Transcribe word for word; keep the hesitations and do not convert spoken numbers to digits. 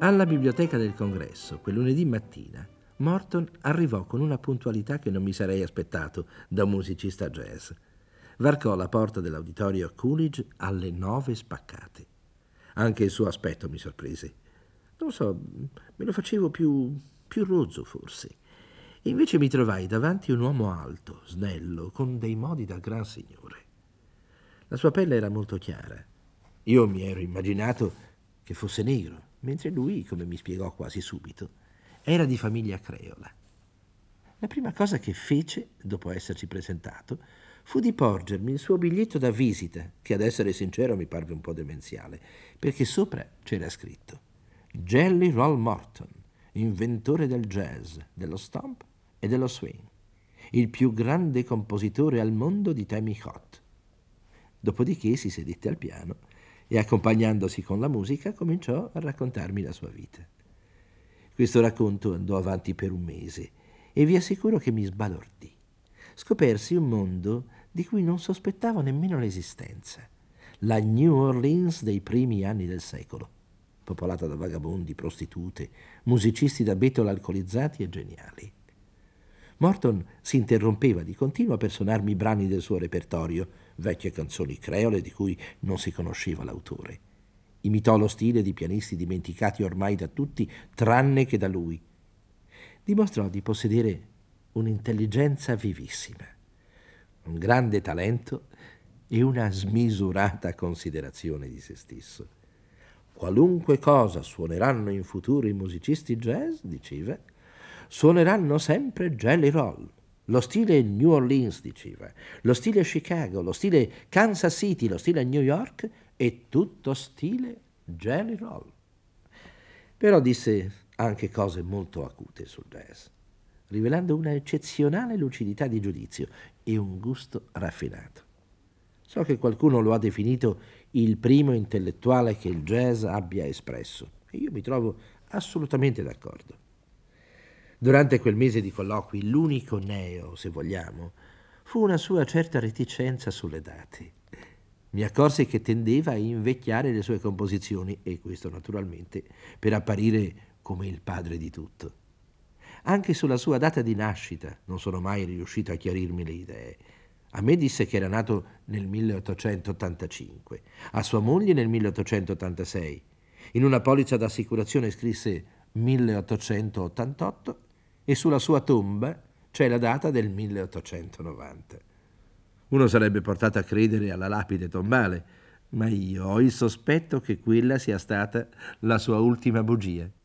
Alla biblioteca del congresso, quel lunedì mattina, Morton arrivò con una puntualità che non mi sarei aspettato da un musicista jazz. Varcò la porta dell'auditorio Coolidge alle nove spaccate. Anche il suo aspetto mi sorprese. Non so, me lo facevo più, più rozzo forse. Invece mi trovai davanti un uomo alto, snello, con dei modi da gran signore. La sua pelle era molto chiara. Io mi ero immaginato che fosse negro, mentre lui, come mi spiegò quasi subito, era di famiglia creola. La prima cosa che fece, dopo esserci presentato, fu di porgermi il suo biglietto da visita, che ad essere sincero mi parve un po' demenziale, perché sopra c'era scritto Jelly Roll Morton, inventore del jazz, dello stomp e dello swing, il più grande compositore al mondo di temi hot. Dopodiché si sedette al piano e, accompagnandosi con la musica, cominciò a raccontarmi la sua vita. Questo racconto andò avanti per un mese e vi assicuro che mi sbalordì. Scopersi un mondo di cui non sospettavo nemmeno l'esistenza. La New Orleans dei primi anni del secolo, popolata da vagabondi, prostitute, musicisti da bettola alcolizzati e geniali. Morton si interrompeva di continuo per suonarmi brani del suo repertorio, vecchie canzoni creole di cui non si conosceva l'autore. Imitò lo stile di pianisti dimenticati ormai da tutti, tranne che da lui. Dimostrò di possedere un'intelligenza vivissima, un grande talento e una smisurata considerazione di se stesso. Qualunque cosa suoneranno in futuro i musicisti jazz, diceva, suoneranno sempre Jelly Roll. Lo stile New Orleans, diceva, lo stile Chicago, lo stile Kansas City, lo stile New York e tutto stile Jelly Roll. Però disse anche cose molto acute sul jazz, rivelando una eccezionale lucidità di giudizio e un gusto raffinato. So che qualcuno lo ha definito il primo intellettuale che il jazz abbia espresso, e io mi trovo assolutamente d'accordo. Durante quel mese di colloqui, l'unico neo, se vogliamo, fu una sua certa reticenza sulle date. Mi accorsi che tendeva a invecchiare le sue composizioni, e questo naturalmente per apparire come il padre di tutto. Anche sulla sua data di nascita non sono mai riuscito a chiarirmi le idee. A me disse che era nato nel milleottocentottantacinque, a sua moglie nel milleottocentottantasei. In una polizza d'assicurazione scrisse milleottocentottantotto e sulla sua tomba c'è la data del milleottocentonovanta. Uno sarebbe portato a credere alla lapide tombale, ma io ho il sospetto che quella sia stata la sua ultima bugia.